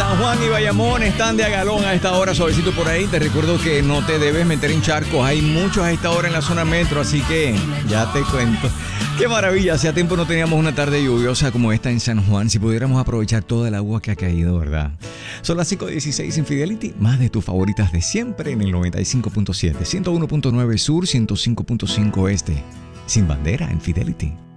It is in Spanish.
San Juan y Bayamón están de agalón a esta hora, suavecito por ahí. Te recuerdo que no te debes meter en charcos. Hay muchos a esta hora en la zona metro, así que ya te cuento. Qué maravilla, hacía tiempo no teníamos una tarde lluviosa como esta en San Juan. Si pudiéramos aprovechar toda el agua que ha caído, ¿verdad? Son las 5:16 en Fidelity, más de tus favoritas de siempre en el 95.7, 101.9 Sur, 105.5 Este. Sin bandera en Fidelity.